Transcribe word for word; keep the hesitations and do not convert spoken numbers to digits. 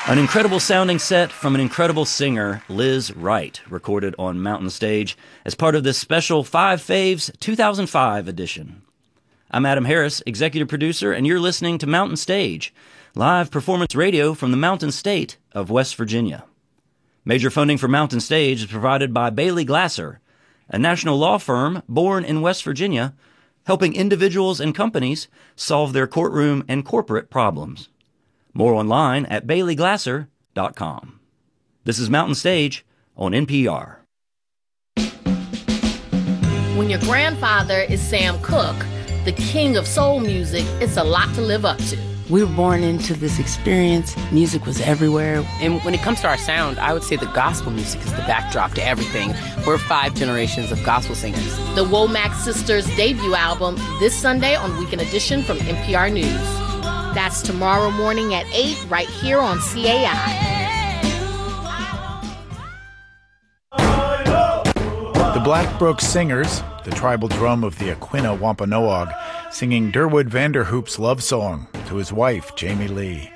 An incredible sounding set from an incredible singer, Liz Wright, recorded on Mountain Stage as part of this special Five Faves two thousand five edition. I'm Adam Harris, executive producer, and you're listening to Mountain Stage, live performance radio from the Mountain State of West Virginia. Major funding for Mountain Stage is provided by Bailey Glasser, a national law firm born in West Virginia, helping individuals and companies solve their courtroom and corporate problems. More online at bailey glasser dot com. This is Mountain Stage on N P R. When your grandfather is Sam Cooke, the king of soul music, it's a lot to live up to. We were born into this experience. Music was everywhere. And when it comes to our sound, I would say the gospel music is the backdrop to everything. We're five generations of gospel singers. The Womack Sisters' debut album this Sunday on Weekend Edition from N P R News. That's tomorrow morning at eight right here on C A I. The Blackbrook Singers, the tribal drum of the Aquinnah Wampanoag, singing Durwood Vanderhoop's love song to his wife, Jamie Lee.